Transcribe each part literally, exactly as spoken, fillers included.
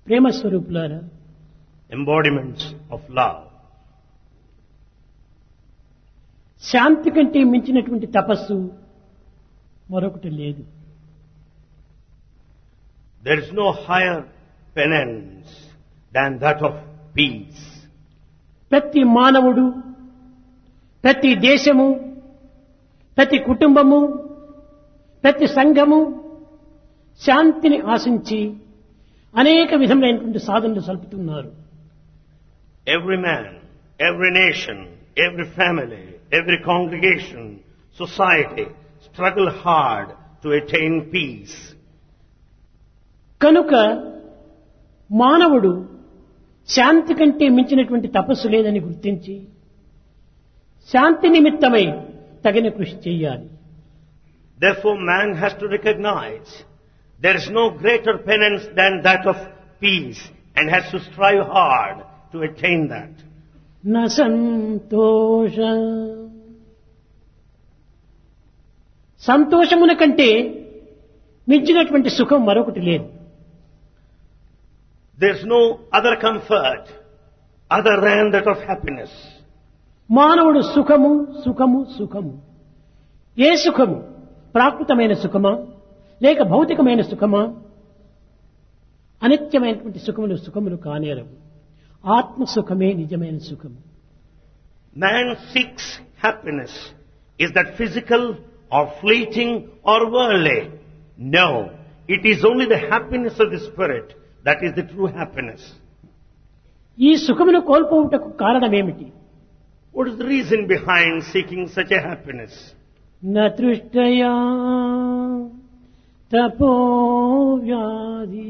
ప్రేమ స్వరూపులారా, embodiments of love. శాంతి కంటే మించినటువంటి తపస్సు మరొకటి లేదు. There is no higher penance than that of peace. ప్రతి మానవుడు, ప్రతి దేశము, ప్రతి కుటుంబము, ప్రతి సంఘము శాంతిని ఆశించి అనేక విధములైనటువంటి సాధనలు సల్పుతున్నారు. Every man, every nation, every family, every congregation, society struggle hard to attain peace. కనుక మానవుడు శాంతి కంటే మించినటువంటి తపస్సు లేదని గుర్తించి శాంతి నిమిత్తమై తగిన కృషి చేయాలి. Therefore man has to recognize there is no greater penance than that of peace and has to strive hard to attain that. న సంతోష సంతోషమున కంటే మించినటువంటి సుఖం మరొకటి లేదు. There is no other comfort other than that of happiness. మానవుడు సుఖము సుఖము సుఖము. ఏ సుఖము? ప్రాకృతమైన సుఖమా లేక భౌతికమైన సుఖమా? అనిత్యమైనటువంటి సుఖములు సుఖములు కానేరవు. ఆత్మ సుఖమే నిజమైన సుఖము. Man seeks happiness. Is that physical or fleeting or worldly? No. It is only the happiness of the spirit that is the true happiness. ఈ సుఖమును కోల్పోవుటకు కారణమేమిటి? What is the reason behind seeking such a happiness? నతృష్టయా తపో వ్యాధి.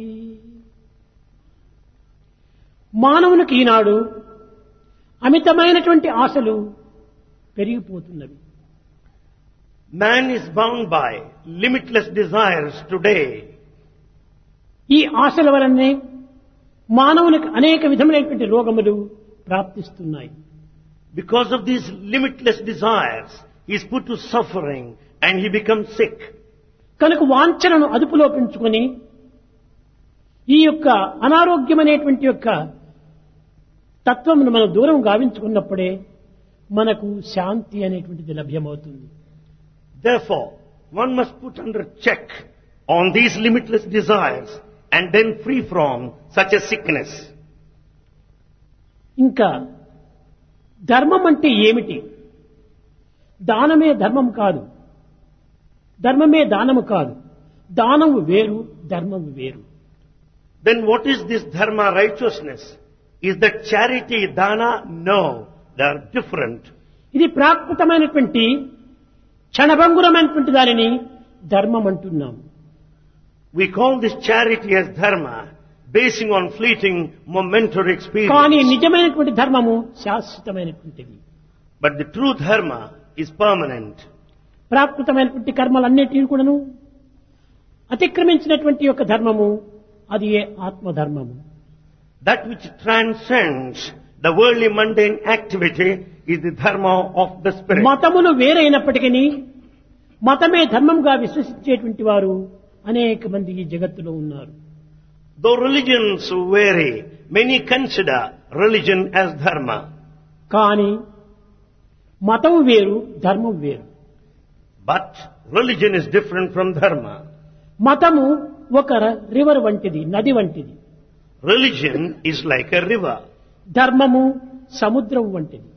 మానవునికి ఈనాడు అమితమైనటువంటి ఆశలు పెరిగిపోతున్నవి. Man is bound by limitless desires today. ఈ ఆశల వలనే మానవునికి అనేక విధములైనటువంటి రోగములు ప్రాప్తిస్తున్నాయి. Because of these limitless desires, he is put to suffering and he becomes sick. కనుక వాంఛనను అదుపులో పెంచుకొని ఈ యొక్క అనారోగ్యమనేటువంటి యొక్క తత్వమును మనం దూరం గావించుకున్నప్పుడే మనకు శాంతి అనేటువంటిది లభ్యమవుతుంది. Therefore, one must put under check on these limitless desires and then free from such a sickness. ఇంకా ధర్మం అంటే ఏమిటి? దానమే ధర్మం కాదు, ధర్మమే దానము కాదు. దానము వేరు, ధర్మము వేరు. Then what is this dharma, righteousness? Is that charity, dana? No, they are different. ఇది ప్రాకృతమైనటువంటి క్షణభంగురమైనటువంటి దానిని ధర్మం అంటున్నాం. We call this charity as dharma, basing on fleeting momentary కానీ experience. నిజమైనటువంటి ధర్మము శాశ్వతమైనటువంటిది. But the true dharma is permanent. ప్రాకృతమైనటువంటి కర్మలన్నిటినీ కూడాను అతిక్రమించినటువంటి యొక్క ధర్మము అది ఏ ఆత్మధర్మము. That which transcends the worldly mundane activity is the dharma of the spirit. మతములు వేరైనప్పటికీ మతమే ధర్మంగా విశ్వసించేటువంటి వారు అనేక మంది ఈ జగత్తులో ఉన్నారు. Though religions vary, many consider religion as dharma. కానీ మతం వేరు, ధర్మం వేరు. But religion is different from dharma. మతము ఒక రివర్ వంటిది, నది వంటిది. Religion is like a river. ధర్మము సముద్రం వంటిది.